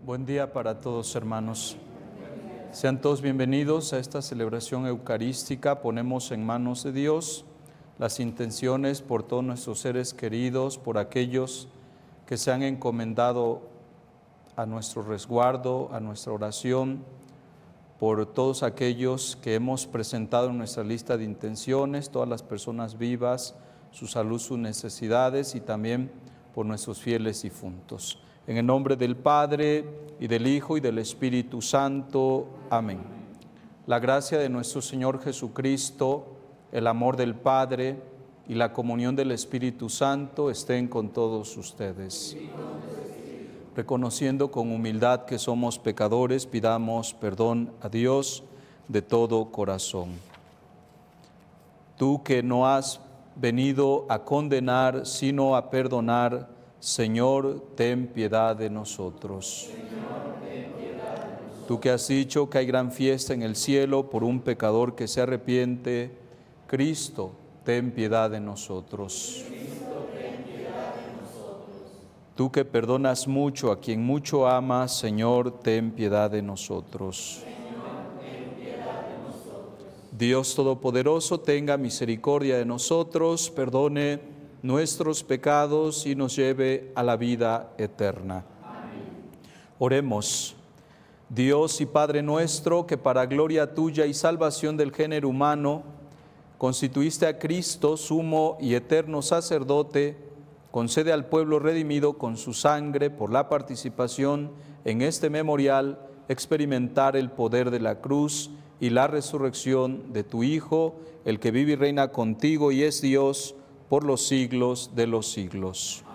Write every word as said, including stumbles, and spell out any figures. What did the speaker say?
Buen día para todos, hermanos. Sean todos bienvenidos a esta celebración eucarística. Ponemos en manos de Dios las intenciones por todos nuestros seres queridos, por aquellos que se han encomendado a nuestro resguardo, a nuestra oración, por todos aquellos que hemos presentado en nuestra lista de intenciones, todas las personas vivas, su salud, sus necesidades, y también por nuestros fieles difuntos. En el nombre del Padre, y del Hijo, y del Espíritu Santo. Amén. La gracia de nuestro Señor Jesucristo, el amor del Padre y la comunión del Espíritu Santo estén con todos ustedes. Reconociendo con humildad que somos pecadores, pidamos perdón a Dios de todo corazón. Tú que no has venido a condenar, sino a perdonar, Señor, ten piedad de nosotros. Señor, ten piedad de nosotros. Tú que has dicho que hay gran fiesta en el cielo por un pecador que se arrepiente, Cristo, ten piedad de nosotros. Cristo, ten piedad de nosotros. Tú que perdonas mucho a quien mucho amas, Señor, ten piedad de nosotros. Señor, ten piedad de nosotros. Dios Todopoderoso, tenga misericordia de nosotros, perdone nuestros pecados y nos lleve a la vida eterna. Amén. Oremos. Dios y Padre nuestro, que para gloria tuya y salvación del género humano constituiste a Cristo sumo y eterno sacerdote, concede al pueblo redimido con su sangre por la participación en este memorial experimentar el poder de la cruz y la resurrección de tu Hijo, el que vive y reina contigo y es Dios por los siglos de los siglos.